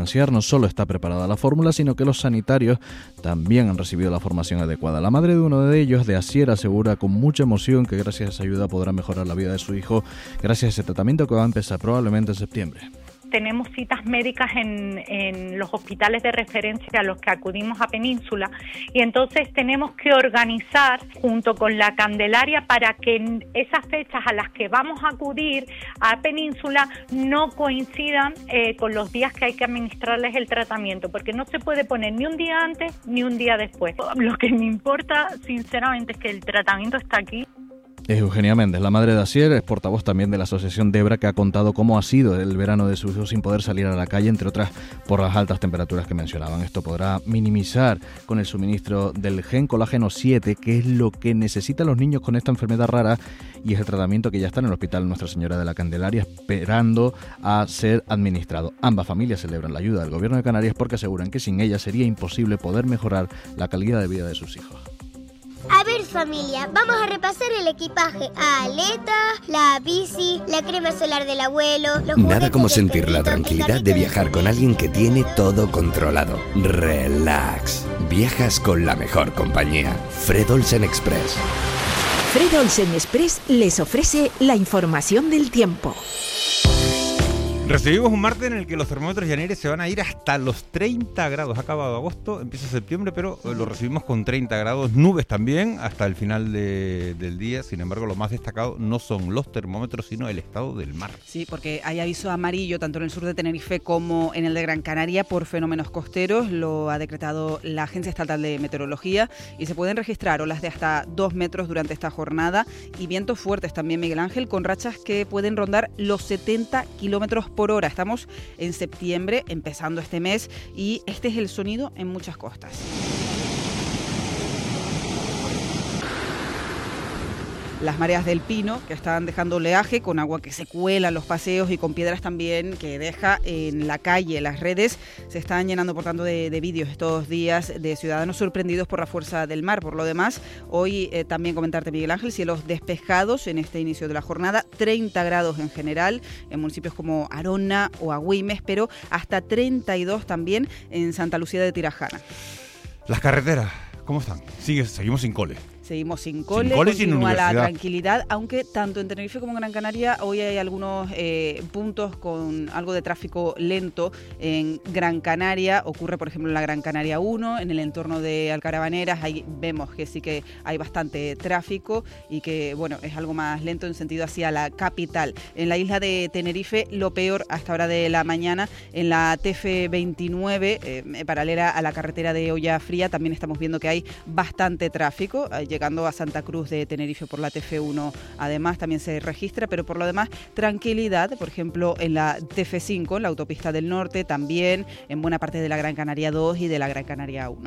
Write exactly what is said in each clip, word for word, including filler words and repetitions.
financiar. No solo está preparada la fórmula, sino que los sanitarios también han recibido la formación adecuada. La madre de uno de ellos, de Asier, asegura con mucha emoción que gracias a esa ayuda podrá mejorar la vida de su hijo, gracias a ese tratamiento que va a empezar probablemente en septiembre. Tenemos citas médicas en, en los hospitales de referencia a los que acudimos a Península, y entonces tenemos que organizar junto con la Candelaria para que esas fechas a las que vamos a acudir a Península no coincidan eh, con los días que hay que administrarles el tratamiento, porque no se puede poner ni un día antes ni un día después. Lo que me importa sinceramente es que el tratamiento está aquí. Es Eugenia Méndez, la madre de Asier, es portavoz también de la asociación Debra, que ha contado cómo ha sido el verano de su hijo sin poder salir a la calle, entre otras por las altas temperaturas que mencionaban. Esto podrá minimizar con el suministro del gen colágeno siete, que es lo que necesitan los niños con esta enfermedad rara, y es el tratamiento que ya está en el Hospital Nuestra Señora de la Candelaria esperando a ser administrado. Ambas familias celebran la ayuda del Gobierno de Canarias porque aseguran que sin ella sería imposible poder mejorar la calidad de vida de sus hijos. A ver, familia, vamos a repasar el equipaje. Aletas, la bici, la crema solar del abuelo... Los Nada como sentir la tranquilidad de viajar con alguien que tiene todo controlado. Relax. Viajas con la mejor compañía. Fred Olsen Express. Fred Olsen Express les ofrece la información del tiempo. Recibimos un martes en el que los termómetros llaneros se van a ir hasta los treinta grados. Ha acabado agosto, empieza septiembre, pero lo recibimos con treinta grados. Nubes también hasta el final de, del día. Sin embargo, lo más destacado no son los termómetros, sino el estado del mar. Sí, porque hay aviso amarillo tanto en el sur de Tenerife como en el de Gran Canaria por fenómenos costeros. Lo ha decretado la Agencia Estatal de Meteorología y se pueden registrar olas de hasta dos metros durante esta jornada y vientos fuertes también, Miguel Ángel, con rachas que pueden rondar los setenta kilómetros por hora. Estamos en septiembre, empezando este mes, y este es el sonido en muchas costas. Las mareas del Pino, que están dejando oleaje con agua que se cuela en los paseos y con piedras también que deja en la calle. Las redes se están llenando, por tanto, de, de vídeos estos días de ciudadanos sorprendidos por la fuerza del mar. Por lo demás, hoy eh, también comentarte, Miguel Ángel, cielos despejados en este inicio de la jornada, treinta grados en general en municipios como Arona o Agüimes, pero hasta treinta y dos también en Santa Lucía de Tirajana. Las carreteras, ¿cómo están? Sigue, seguimos sin cole. Seguimos sin cole, sin cole continúa sin universidad. La tranquilidad, aunque tanto en Tenerife como en Gran Canaria hoy hay algunos eh, puntos con algo de tráfico lento. En Gran Canaria ocurre, por ejemplo, en la Gran Canaria uno, en el entorno de Alcarabaneras, ahí vemos que sí que hay bastante tráfico y que, bueno, es algo más lento en sentido hacia la capital. En la isla de Tenerife, lo peor hasta hora de la mañana, en la T F veintinueve, eh, paralela a la carretera de Olla Fría, también estamos viendo que hay bastante tráfico, llegando a Santa Cruz de Tenerife por la T F uno, además también se registra, pero por lo demás tranquilidad, por ejemplo en la T F cinco, en la autopista del norte, también en buena parte de la Gran Canaria dos y de la Gran Canaria uno.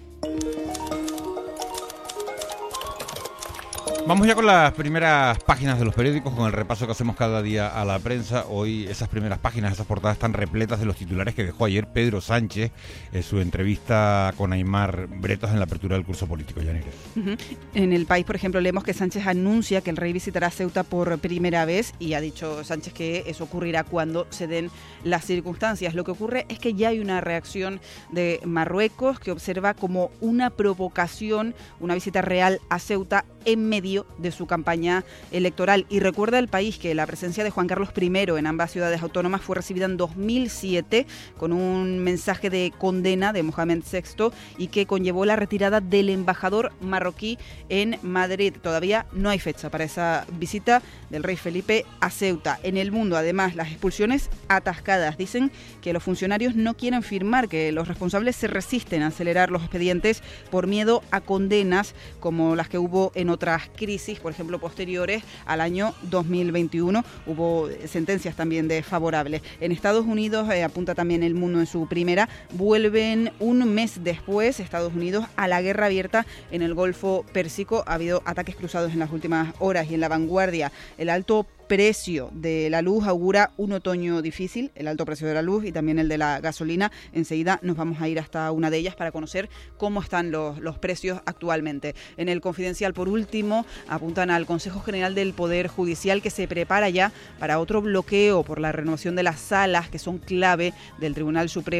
Vamos ya con las primeras páginas de los periódicos, con el repaso que hacemos cada día a la prensa. Hoy esas primeras páginas, esas portadas están repletas de los titulares que dejó ayer Pedro Sánchez en su entrevista con Aimar Bretos en la apertura del curso político llanero. Uh-huh. En El País, por ejemplo, leemos que Sánchez anuncia que el rey visitará Ceuta por primera vez y ha dicho Sánchez que eso ocurrirá cuando se den las circunstancias. Lo que ocurre es que ya hay una reacción de Marruecos que observa como una provocación una visita real a Ceuta en medio de su campaña electoral. Y recuerda El País que la presencia de Juan Carlos primero en ambas ciudades autónomas fue recibida en dos mil siete con un mensaje de condena de Mohamed sexto y que conllevó la retirada del embajador marroquí en Madrid. Todavía no hay fecha para esa visita del rey Felipe a Ceuta. En El Mundo, además, las expulsiones atascadas. Dicen que los funcionarios no quieren firmar, que los responsables se resisten a acelerar los expedientes por miedo a condenas como las que hubo en otras crisis, por ejemplo, posteriores al año dos mil veintiuno. Hubo sentencias también desfavorables. En Estados Unidos, eh, apunta también El Mundo en su primera, vuelven un mes después Estados Unidos a la guerra abierta en el Golfo Pérsico. Ha habido ataques cruzados en las últimas horas. Y en La Vanguardia, el alto precio de la luz augura un otoño difícil, el alto precio de la luz y también el de la gasolina. Enseguida nos vamos a ir hasta una de ellas para conocer cómo están los, los precios actualmente. En El Confidencial, por último, apuntan al Consejo General del Poder Judicial que se prepara ya para otro bloqueo por la renovación de las salas que son clave del Tribunal Supremo